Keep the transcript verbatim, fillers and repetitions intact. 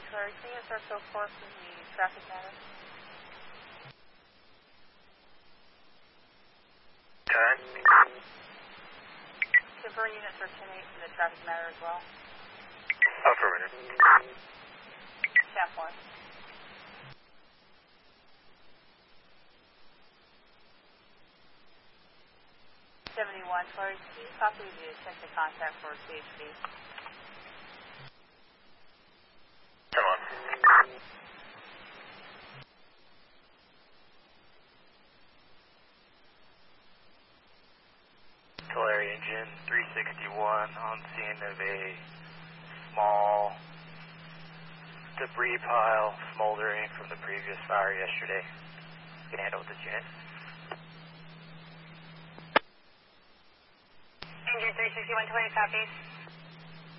Terry, can you start so far from the traffic matter? Okay. Confirm units are ten eight from the traffic matter as well. Affirmative. Staff one. seventy-one, Terry, can you copy the attempt to contact for C H D? Come on. Tulare engine three sixty-one on scene of a small debris pile smoldering from the previous fire yesterday. Can handle with this unit. Engine three sixty-one, twenty copies.